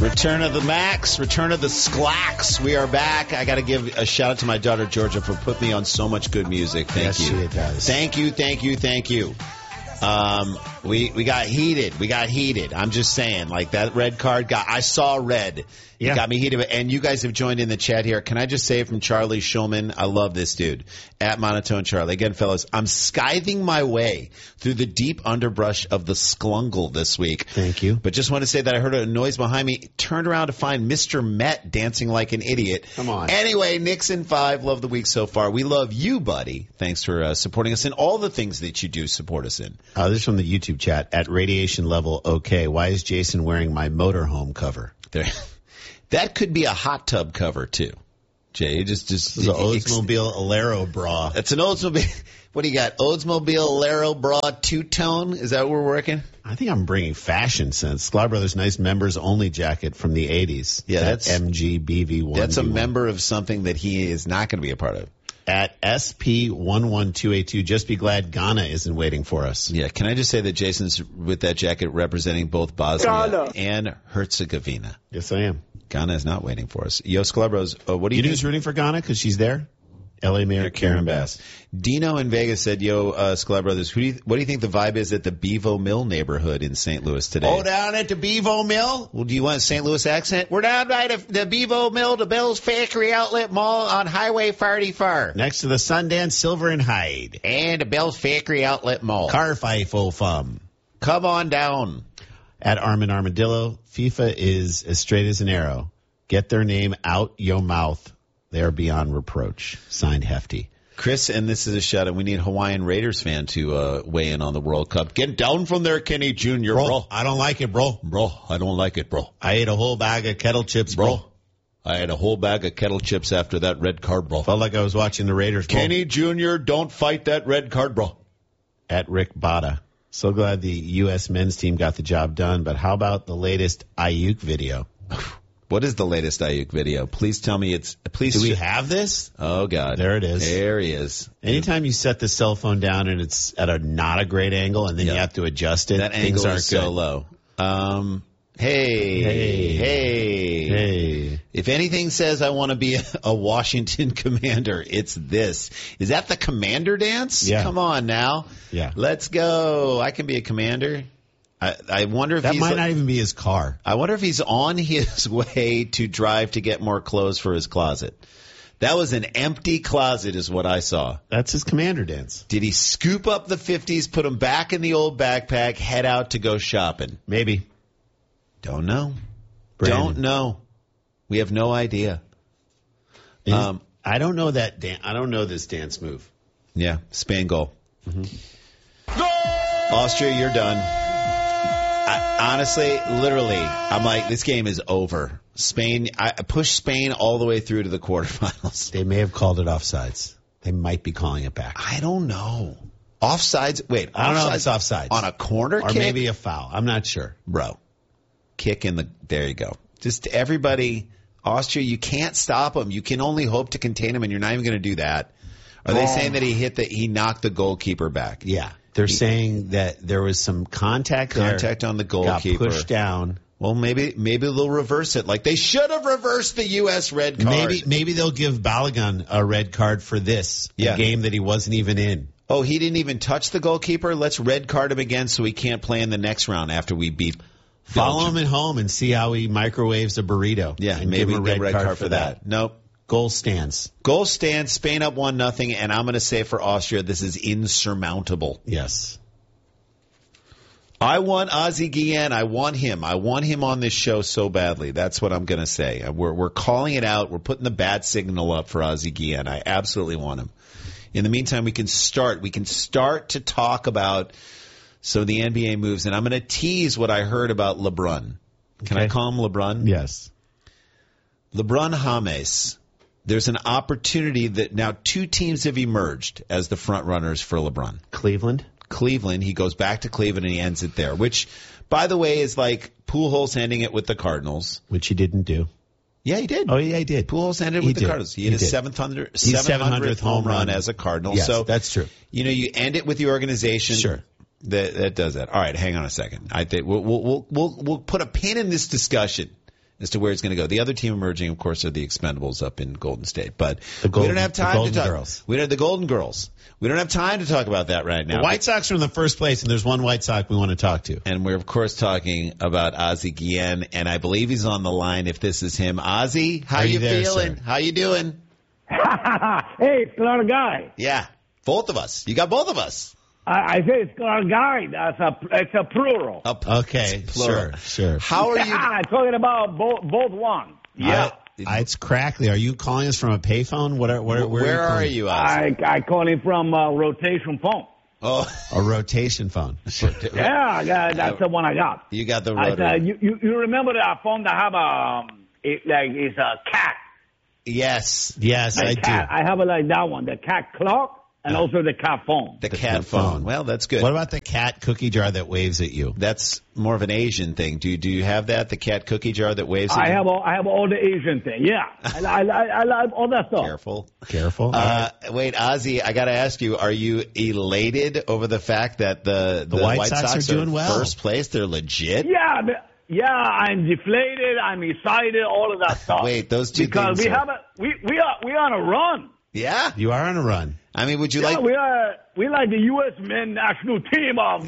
Return of the Max, return of the Sklacks. We are back. I got to give a shout out to my daughter Georgia for putting me on so much good music. Thank you. Yes, she does. Thank you. We got heated. I'm just saying, like that red card I saw red. It got me heated. And you guys have joined in the chat here. Can I just say from Charlie Schulman, I love this dude. At Monotone Charlie. Again, fellas, I'm scything my way through the deep underbrush of the Sklungle this week. Thank you. But just want to say that I heard a noise behind me. Turned around to find Mr. Met dancing like an idiot. Come on. Anyway, Nixon 5. Love the week so far. We love you, buddy. Thanks for supporting us in all the things that you do support us in. This is from the YouTube chat. At radiation level, okay. Why is Jason wearing my motorhome cover? That could be a hot tub cover, too. Jay, just This is an Oldsmobile Alero bra. That's an Oldsmobile. What do you got? Oldsmobile Alero bra two-tone? Is that what we're working? I think I'm bringing fashion sense. Sklar Brothers nice members only jacket from the 80s. Yeah, that's MGBV1. That's a member of something that he is not going to be a part of. At SP11282, just be glad Ghana isn't waiting for us. Yeah, can I just say that Jason's with that jacket representing both Bosnia and Herzegovina. Yes, I am. Ghana is not waiting for us. Yo, Sklarbros, what do you know think? who's rooting for Ghana because she's there? L.A. Mayor Karen Bass. Dino in Vegas said, yo, Sklar Brothers, what do you think the vibe is at the Bevo Mill neighborhood in St. Louis today? Oh, down at the Bevo Mill? Well, do you want a St. Louis accent? We're down by the Bevo Mill, the Bell's Factory Outlet Mall on Highway 44. Next to the Sundance Silver and Hyde. And the Bell's Factory Outlet Mall. Car Fifo Fum. Come on down. At Armin Armadillo, FIFA is as straight as an arrow. Get their name out your mouth. They are beyond reproach. Signed, Hefty. Chris, and this is a shout-out. We need a Hawaiian Raiders fan to weigh in on the World Cup. Get down from there, Kenny Jr., bro. I don't like it, bro. Bro, I don't like it, bro. I ate a whole bag of kettle chips, bro. I had a whole bag of kettle chips after that red card, bro. Felt like I was watching the Raiders, bro. Kenny Jr., don't fight that red card, bro. At Rick Bada. So glad the U.S. men's team got the job done, but how about the latest Ayuk video? What is the latest Ayuk video? Please tell me Do we have this? Oh, God. There it is. There he is. Anytime you set the cell phone down and it's at not a great angle and then you have to adjust it, that things angle aren't is so low. Hey. If anything says I want to be a Washington commander, it's this. Is that the commander dance? Yeah. Come on now. Yeah. Let's go. I can be a commander. I wonder if that might not even be his car. I wonder if he's on his way to drive to get more clothes for his closet. That was an empty closet is what I saw. That's his commander dance. Did he scoop up the 50s, put them back in the old backpack, head out to go shopping? Maybe. Don't know. Brandon. Don't know. We have no idea. I don't know that I don't know this dance move. Yeah, Spain goal. Mm-hmm. Austria, you're done. Honestly, literally, I'm like, this game is over. Spain, I pushed Spain all the way through to the quarterfinals. They may have called it offsides. They might be calling it back. I don't know. Offsides? Wait, I don't know if it's offsides. On a corner or kick? Maybe a foul. I'm not sure. Bro, kick in the, there you go. Just everybody, Austria, you can't stop them. You can only hope to contain them, and you're not even going to do that. Are they saying that he knocked the goalkeeper back? Yeah. They're saying that there was some contact on the goalkeeper. Got pushed down. Well, maybe they'll reverse it. Like they should have reversed the U.S. red card. Maybe they'll give Balogun a red card for this game that he wasn't even in. Oh, he didn't even touch the goalkeeper? Let's red card him again so he can't play in the next round after we beat Follow him at home and see how he microwaves a burrito. Yeah, and maybe give him a red card for that. Nope. Goal stands. Spain up 1-0, and I'm going to say for Austria, this is insurmountable. Yes. I want Ozzie Guillen. I want him. I want him on this show so badly. That's what I'm going to say. We're calling it out. We're putting the bat signal up for Ozzie Guillen. I absolutely want him. In the meantime, we can start to talk about some of the NBA moves, and I'm going to tease what I heard about LeBron. Can I call him LeBron? Yes. LeBron James. There's an opportunity that now two teams have emerged as the front runners for LeBron. Cleveland, he goes back to Cleveland and he ends it there, which, by the way, is like Pujols ending it with the Cardinals. Which he didn't do. Yeah, he did. Oh, yeah, he did. Pujols ended it with the Cardinals. He hit his 700th home run as a Cardinal. Yes, so that's true. You end it with the organization. Sure. That does that. All right, hang on a second. I think we'll put a pin in this discussion as to where it's going to go. The other team emerging, of course, are the Expendables up in Golden State. But we don't have time to talk. Girls. We don't have the Golden Girls. We don't have time to talk about that right now. The White Sox are in the first place, and there's one White Sox we want to talk to. And we're, of course, talking about Ozzie Guillen, and I believe he's on the line if this is him. Ozzie, how you there, feeling? sir? How you doing? Hey, it's Clark Guy. Yeah, both of us. You got both of us. I say it's Clark Guy. It's a plural. Okay, Plural. sure. How are you? Talking about both one. Yeah. It's crackly. Are you calling us from a payphone? Where are you, Ozzie? I call him from rotation phone. Oh, A rotation phone. Yeah, that's the one I got. you got the rotary. You remember that phone that have it's a cat. Yes, I cat. do. I have it like that one, the cat clock, and also the cat phone. the cat phone. Well, that's good. What about the cat cookie jar that waves at you? That's more of an Asian thing. Do you have that? The cat cookie jar that waves at I you? have all the Asian thing. Yeah, I like all that stuff. Careful. Wait, Ozzie, I got to ask you: are you elated over the fact that the White Sox are doing well? First place? They're legit. Yeah, I'm deflated. I'm excited. All of that stuff. Wait, those two because things. we on a run. Yeah, You are on a run. I mean, would you Yeah, like? we like the U.S. men's national team of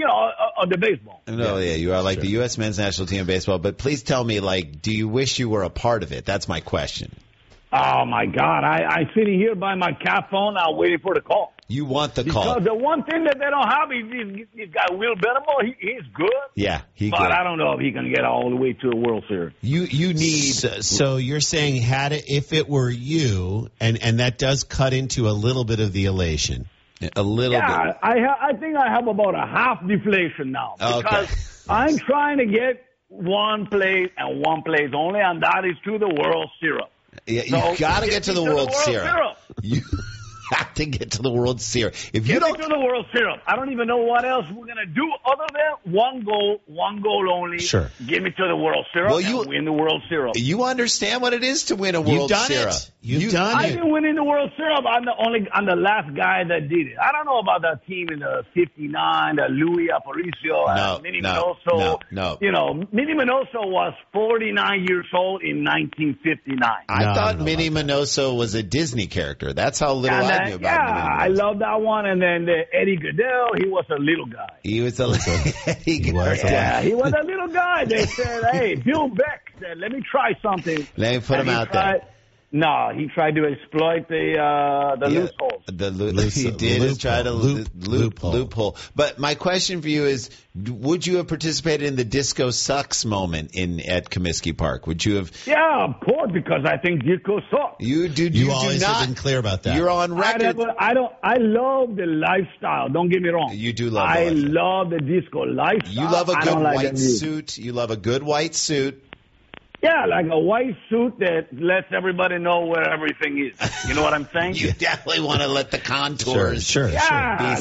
the baseball. No, yeah, you are like the U.S. men's national team of baseball. But please tell me, do you wish you were a part of it? That's my question. Oh my God, I'm sitting here by my cat phone. I'm waiting for the call. You want the call? Because the one thing that they don't have is this guy Will Benable. He's good. Yeah, but good. I don't know if he can get all the way to the World Series. You need. So you're saying if it were you, and that does cut into a little bit of the elation. A little bit. I think I have about a half deflation now because I'm trying to get one place and one place only, and that is to the World Series. Yeah, you got to get to the World Series. You have to get to the World Series. If you don't get to the World Series, I don't even know what else we're gonna do other than one goal only. Sure. Get me to the World Series and win the World Series. You understand what it is to win a World Series. You've done it. I've been winning the World Series. I'm the last guy that did it. I don't know about that team in the '59, the Louis Aparicio, Minnie Minoso. No. You know, Minnie Minoso was 49 years old in 1959. I thought Minnie Minoso was a Disney character. That's how little I knew about Yeah, I love that one. And then Eddie Goodell, he was a little guy. He was a Eddie Goodell. Yeah, he was a little guy. They said, hey, Bill Beck said, let me try something. Let me put him out there. No, he tried to exploit the loopholes. He did try to loophole. But my question for you is, would you have participated in the Disco Sucks moment at Comiskey Park? Would you have? Yeah, of course, because I think disco sucks. You always have been clear about that. You're on record. I love the lifestyle. Don't get me wrong. You do love. I love the disco lifestyle. You love a good white suit. You love a good white suit. Yeah, like a white suit that lets everybody know where everything is. You know what I'm saying? You definitely want to let the contours. Sure. Yeah,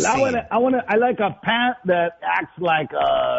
I like a pant that acts like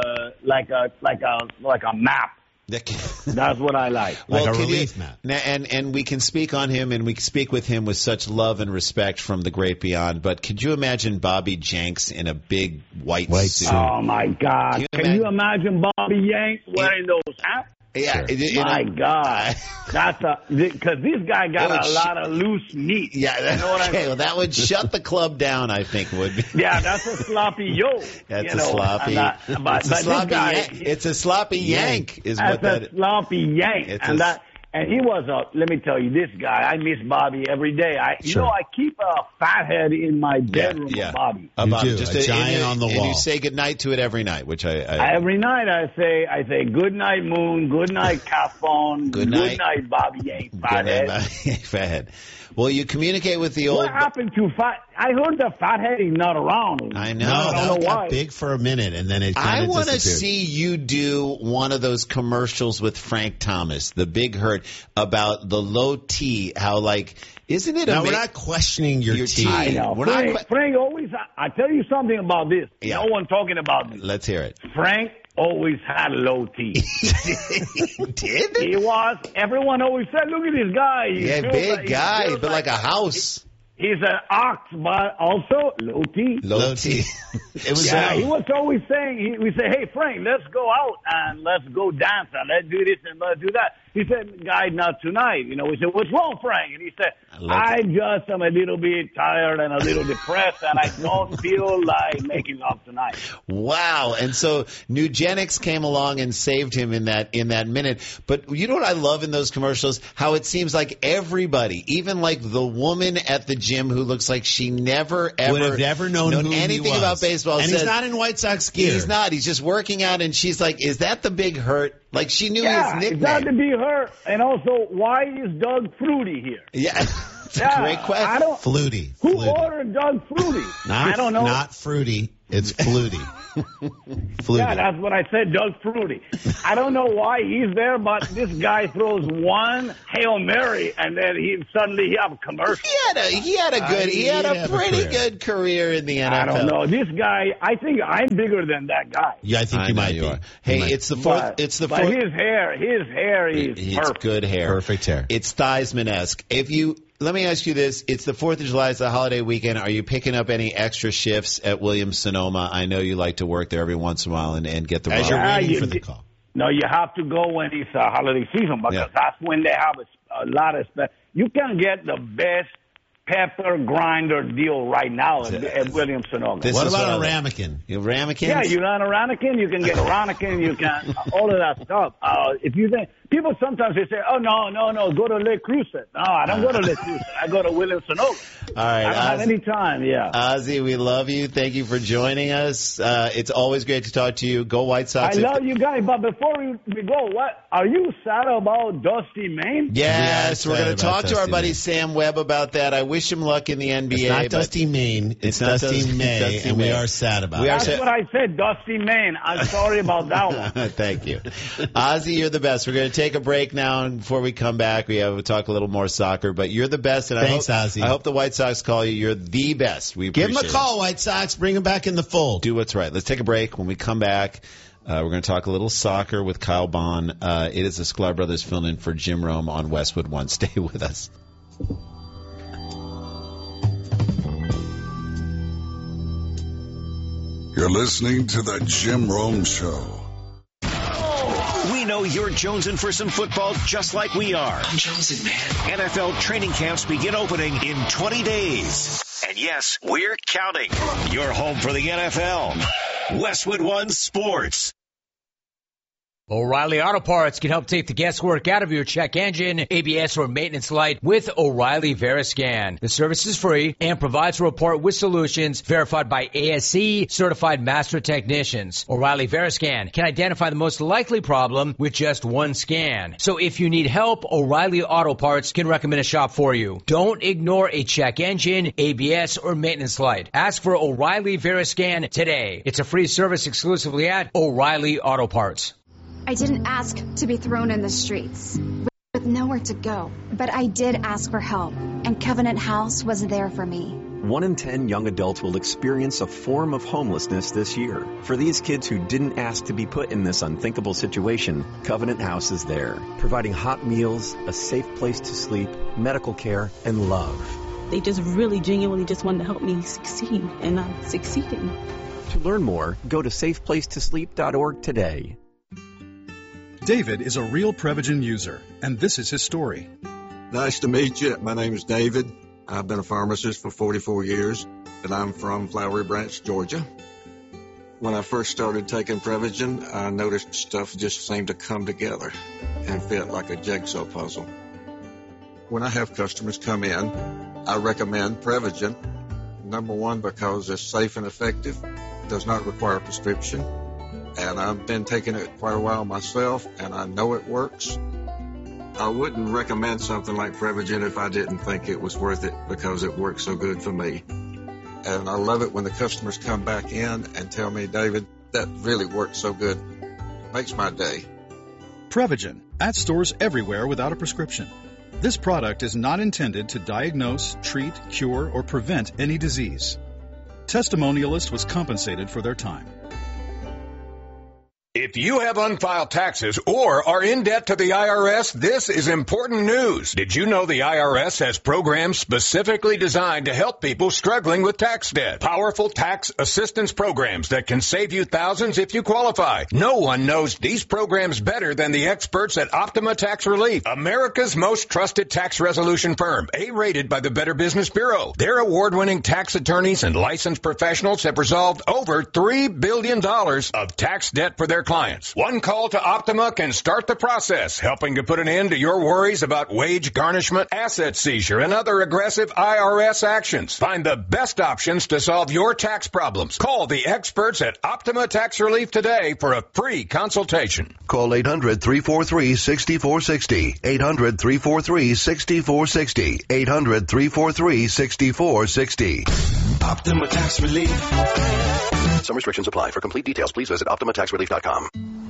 a map. That's what I like. Like a relief map. And we can speak on him, and we can speak with him with such love and respect from the great beyond. But could you imagine Bobby Jenks in a big white suit? Oh my God! Can you imagine Bobby Yanks wearing those hats? Yeah, sure. My God, because this guy got a lot of loose meat. Yeah, you know what I mean? Well, that would shut the club down. I think would be. Yeah, that's a sloppy yo. That's a sloppy. It's a sloppy yank. Is what that is. Sloppy yank, and he was let me tell you, this guy, I miss Bobby every day. I keep a fathead in my bedroom of Bobby. You do, just a giant on the wall. And you say goodnight to it every night, which I every night I say good night moon, good night cat phone, good night Bobby Yank, fathead. Well, you communicate with the old. What happened to fat? I heard the fathead is not around. I know. No, I don't know got why. Big for a minute, and then it kind of I want to disappeared. see you do one of those commercials with Frank Thomas, the Big Hurt, about the low T. How isn't it? No, we're not questioning your T. I know. Frank always. I tell you something about this. Yeah. No one talking about this. Let's hear it. Frank always had low T. He did? He was. Everyone always said, "Look at this guy. Big guy. He's built like a house." He's an ox, but also low T. Low T. He was always saying, we say, hey, Frank, let's go out and let's go dance and let's do this and let's do that. He said, guy, not tonight. You know, we said, what's wrong, Frank? And he said, I just am a little bit tired and a little depressed, and I don't feel like making love tonight. Wow. And so Nugenics came along and saved him in that minute. But you know what I love in those commercials? How it seems like everybody, even like the woman at the gym who looks like she never, ever would have never known who anything he was. about baseball. And he's not in White Sox gear. He's not. He's just working out, and she's like, is that the Big Hurt? Like, she knew his nickname. It's not to be hurt. And also, why is Doug Fruity here? Yeah. It's a great question. Flutie. Who ordered Doug Fruity? I don't know. Not Fruity. It's Flutie. Flutie. Yeah, that's what I said, Doug Fruity. I don't know why he's there, but this guy throws one Hail Mary, and then suddenly he have a commercial. He had a pretty good career in the NFL. I don't know. This guy, I think I'm bigger than that guy. Yeah, I think you might be. Hey, it's the fourth. But his hair is it's perfect. good hair. Perfect hair. It's Theismann-esque. Let me ask you this. It's the 4th of July. It's the holiday weekend. Are you picking up any extra shifts at Williams-Sonoma? I know you like to work there every once in a while and get the As you're waiting for the call. No, you have to go when it's holiday season because that's when they have a lot of stuff. You can get the best pepper grinder deal right now at Williams-Sonoma. What about a ramekin? You ramekin? Yeah, you want a ramekin? You can get a ramekin. You can all of that stuff. If you think people sometimes they say, "Oh no, go to Le Creuset." No, I don't go to Le Creuset. I go to Williams-Sonoma. All right, I don't have any time. Yeah, Ozzie, we love you. Thank you for joining us. It's always great to talk to you. Go White Sox! I love you guys. But before we go, what are you sad about? Dusty Maine? Yes, we're going to talk to our buddy Sam Webb about that. I wish him luck in the NBA. It's not Dusty Maine. It's Dusty May, and we are sad about it. That's what I said, Dusty Maine. I'm sorry about that one. Thank you. Ozzie, you're the best. We're going to take a break now, and before we come back, we'll talk a little more soccer, but you're the best, and Thanks, Ozzie. I hope the White Sox call you. You're the best. We Give him a call, White Sox. Bring him back in the fold. Do what's right. Let's take a break. When we come back, we're going to talk a little soccer with Kyle Bond. It is the Sklar Brothers filling in for Jim Rome on Westwood One. Stay with us. You're listening to the Jim Rome Show. We know you're jonesing for some football just like we are. I'm jonesing, man. NFL training camps begin opening in 20 days. And yes, we're counting. You're home for the NFL. Westwood One Sports. O'Reilly Auto Parts can help take the guesswork out of your check engine, ABS, or maintenance light with O'Reilly Veriscan. The service is free and provides a report with solutions verified by ASE certified master technicians. O'Reilly Veriscan can identify the most likely problem with just one scan. So if you need help, O'Reilly Auto Parts can recommend a shop for you. Don't ignore a check engine, ABS, or maintenance light. Ask for O'Reilly Veriscan today. It's a free service exclusively at O'Reilly Auto Parts. I didn't ask to be thrown in the streets with nowhere to go, but I did ask for help, and Covenant House was there for me. 1 in 10 young adults will experience a form of homelessness this year. For these kids who didn't ask to be put in this unthinkable situation, Covenant House is there, providing hot meals, a safe place to sleep, medical care, and love. They just really genuinely just wanted to help me succeed, and I'm succeeding. To learn more, go to safeplacetosleep.org today. David is a real Prevagen user, and this is his story. Nice to meet you. My name is David. I've been a pharmacist for 44 years, and I'm from Flowery Branch, Georgia. When I first started taking Prevagen, I noticed stuff just seemed to come together and fit like a jigsaw puzzle. When I have customers come in, I recommend Prevagen. Number one, because it's safe and effective, does not require a prescription. And I've been taking it quite a while myself, and I know it works. I wouldn't recommend something like Prevagen if I didn't think it was worth it because it works so good for me. And I love it when the customers come back in and tell me, David, that really worked so good. It makes my day. Prevagen, at stores everywhere without a prescription. This product is not intended to diagnose, treat, cure, or prevent any disease. Testimonialist was compensated for their time. If you have unfiled taxes or are in debt to the IRS, this is important news. Did you know the IRS has programs specifically designed to help people struggling with tax debt? Powerful tax assistance programs that can save you thousands if you qualify. No one knows these programs better than the experts at Optima Tax Relief, America's most trusted tax resolution firm, A-rated by the Better Business Bureau. Their award-winning tax attorneys and licensed professionals have resolved over $3 billion of tax debt for their clients. One call to Optima can start the process, helping to put an end to your worries about wage garnishment, asset seizure, and other aggressive IRS actions. Find the best options to solve your tax problems. Call the experts at Optima Tax Relief today for a free consultation. Call 800-343-6460. 800-343-6460. 800-343-6460. Optima Tax Relief. Some restrictions apply. For complete details, please visit OptimaTaxRelief.com.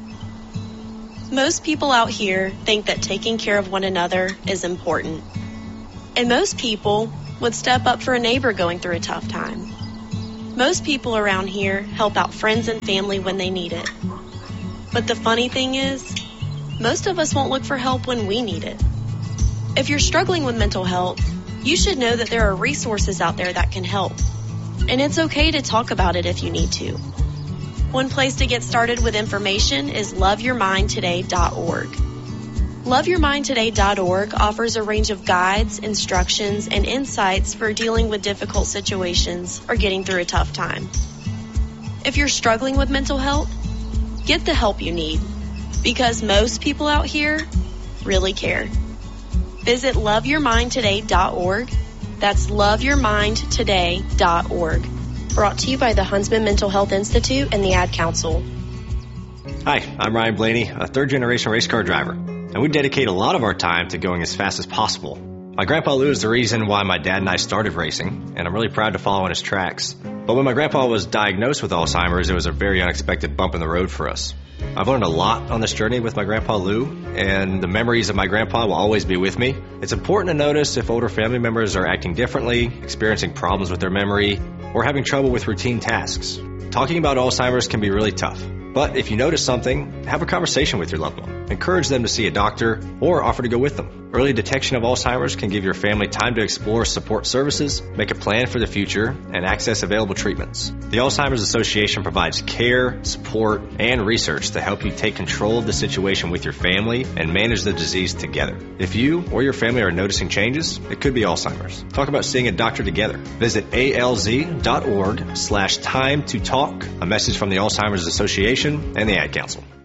Most people out here think that taking care of one another is important. And most people would step up for a neighbor going through a tough time. Most people around here help out friends and family when they need it. But the funny thing is, most of us won't look for help when we need it. If you're struggling with mental health, you should know that there are resources out there that can help. And it's okay to talk about it if you need to. One place to get started with information is loveyourmindtoday.org. Loveyourmindtoday.org offers a range of guides, instructions, and insights for dealing with difficult situations or getting through a tough time. If you're struggling with mental health, get the help you need, because most people out here really care. Visit loveyourmindtoday.org. That's loveyourmindtoday.org. Brought to you by the Huntsman Mental Health Institute and the Ad Council. Hi, I'm Ryan Blaney, a third-generation race car driver, and we dedicate a lot of our time to going as fast as possible. My grandpa Lou is the reason why my dad and I started racing, and I'm really proud to follow in his tracks. But when my grandpa was diagnosed with Alzheimer's, it was a very unexpected bump in the road for us. I've learned a lot on this journey with my grandpa Lou, and the memories of my grandpa will always be with me. It's important to notice if older family members are acting differently, experiencing problems with their memory, or having trouble with routine tasks. Talking about Alzheimer's can be really tough. But if you notice something, have a conversation with your loved one. Encourage them to see a doctor or offer to go with them. Early detection of Alzheimer's can give your family time to explore support services, make a plan for the future, and access available treatments. The Alzheimer's Association provides care, support, and research to help you take control of the situation with your family and manage the disease together. If you or your family are noticing changes, it could be Alzheimer's. Talk about seeing a doctor together. Visit alz.org/time to talk. A message from the Alzheimer's Association and the Ad Council.